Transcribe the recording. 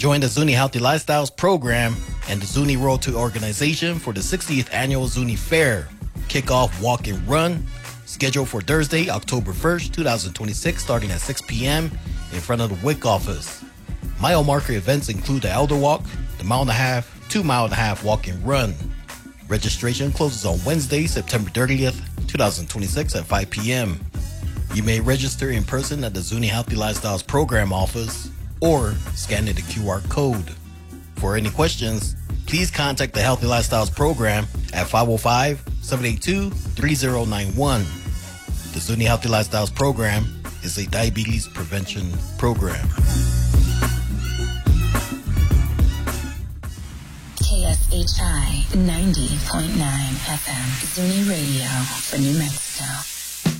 Join the Zuni Healthy Lifestyles program and the Zuni Royalty Organization for the 60th Annual Zuni Fair. Kickoff walk and run, scheduled for Thursday, October 1st, 2026, starting at 6 p.m. in front of the WIC office. Mile marker events include the Elder Walk, the 1.5-mile, 2.5-mile walk and run. Registration closes on Wednesday, September 30th, 2026 at 5 p.m. You may register in person at the Zuni Healthy Lifestyles program office or scan the QR code. For any questions, please contact the Healthy Lifestyles program at 505-782-3091. The Zuni Healthy Lifestyles program is a diabetes prevention program. KSHI 90.9 FM, Zuni Radio for New Mexico.